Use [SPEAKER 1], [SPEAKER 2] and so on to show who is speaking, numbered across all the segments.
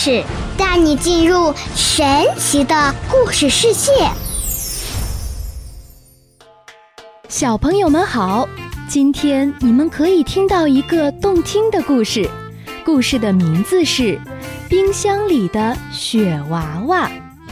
[SPEAKER 1] 事，带你进入神奇的故事世界。
[SPEAKER 2] 小朋友们好，今天你们可以听到一个动听的故事，故事的名字是《冰箱里的雪娃娃》。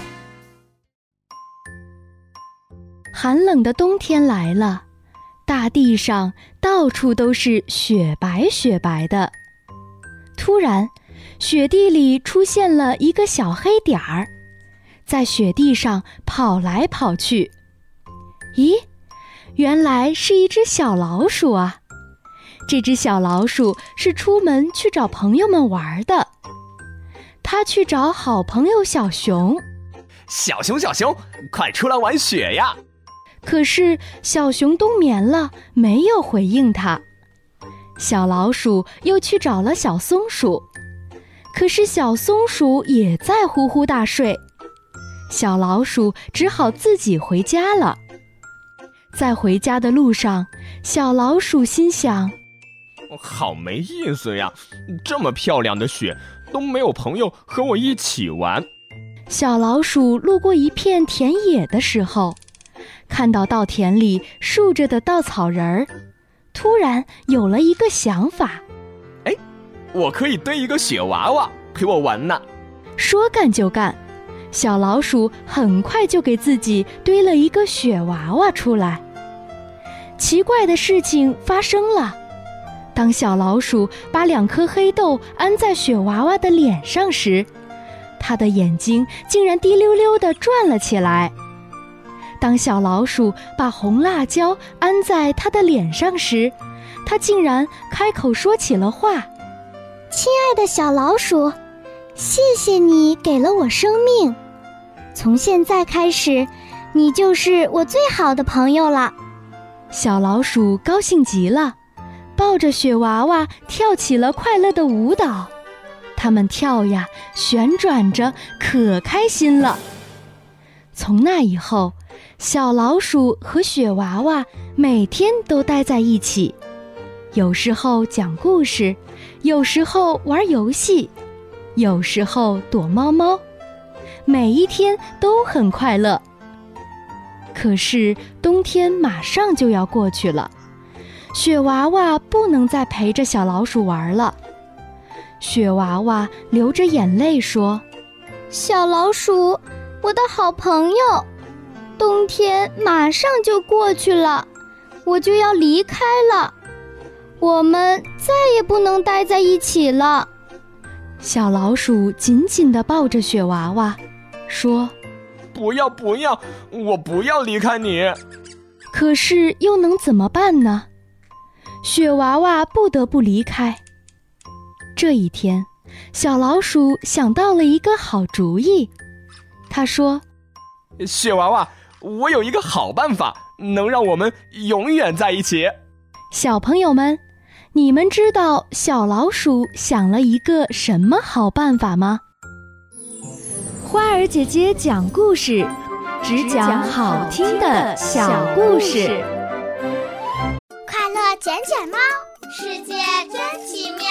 [SPEAKER 2] 寒冷的冬天来了，大地上到处都是雪白雪白的。突然，雪地里出现了一个小黑点儿，在雪地上跑来跑去。咦，原来是一只小老鼠啊！这只小老鼠是出门去找朋友们玩的。它去找好朋友小熊。
[SPEAKER 3] 小熊，快出来玩雪呀！
[SPEAKER 2] 可是小熊冬眠了，没有回应它。小老鼠又去找了小松鼠，可是小松鼠也在呼呼大睡。小老鼠只好自己回家了。在回家的路上，小老鼠心想：
[SPEAKER 3] 好没意思呀，这么漂亮的雪，都没有朋友和我一起玩。
[SPEAKER 2] 小老鼠路过一片田野的时候，看到稻田里竖着的稻草人儿，突然有了一个想法。
[SPEAKER 3] 我可以堆一个雪娃娃陪我玩呢。
[SPEAKER 2] 说干就干，小老鼠很快就给自己堆了一个雪娃娃出来。奇怪的事情发生了，当小老鼠把2颗黑豆安在雪娃娃的脸上时，它的眼睛竟然滴溜溜地转了起来。当小老鼠把红辣椒安在它的脸上时，它竟然开口说起了话：
[SPEAKER 1] 亲爱的小老鼠，谢谢你给了我生命，从现在开始，你就是我最好的朋友了。
[SPEAKER 2] 小老鼠高兴极了，抱着雪娃娃跳起了快乐的舞蹈。它们跳呀，旋转着，可开心了。从那以后，小老鼠和雪娃娃每天都待在一起，有时候讲故事，有时候玩游戏，有时候躲猫猫，每一天都很快乐。可是冬天马上就要过去了，雪娃娃不能再陪着小老鼠玩了。雪娃娃流着眼泪说：
[SPEAKER 1] 小老鼠，我的好朋友，冬天马上就过去了，我就要离开了，我们再也不能待在一起了。
[SPEAKER 2] 小老鼠紧紧地抱着雪娃娃说：
[SPEAKER 3] 不要，我不要离开你。
[SPEAKER 2] 可是又能怎么办呢？雪娃娃不得不离开。这一天，小老鼠想到了一个好主意。他说：
[SPEAKER 3] 雪娃娃，我有一个好办法，能让我们永远在一起。
[SPEAKER 2] 小朋友们，你们知道小老鼠想了一个什么好办法吗？花儿姐姐讲故事，只讲好听的小故事。
[SPEAKER 1] 快乐捡捡猫，世界真奇妙。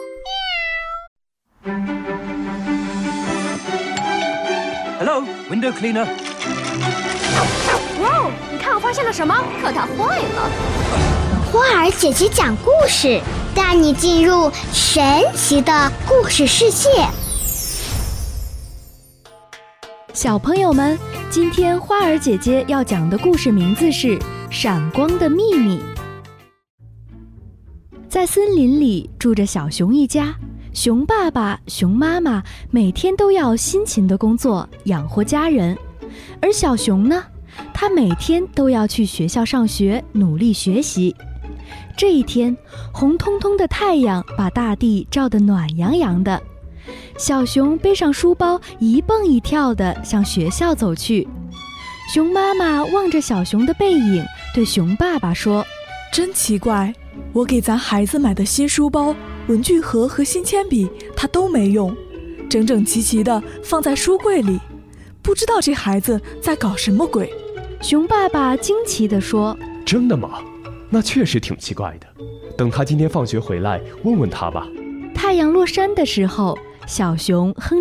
[SPEAKER 4] Hello, window cleaner.
[SPEAKER 5] 哇哦，你看我发现了什么？可它坏了。
[SPEAKER 1] 花儿姐姐讲故事，带你进入神奇的故事世界。
[SPEAKER 2] 小朋友们，今天花儿姐姐要讲的故事名字是《闪光的秘密》。在森林里住着小熊一家，熊爸爸、熊妈妈每天都要辛勤的工作，养活家人。而小熊呢，他每天都要去学校上学，努力学习。这一天，红彤彤的太阳把大地照得暖洋洋的。小熊背上书包，一蹦一跳地向学校走去。熊妈妈望着小熊的背影，对熊爸爸说：
[SPEAKER 6] 真奇怪，我给咱孩子买的新书包、文具盒和新铅笔，他都没用，整整齐齐地放在书柜里，不知道这孩子在搞什么鬼。
[SPEAKER 2] 熊爸爸惊奇地说：
[SPEAKER 7] 真的吗？那确实挺奇怪的，等他今天放学回来问问他吧。
[SPEAKER 2] 太阳落山的时候，小熊哼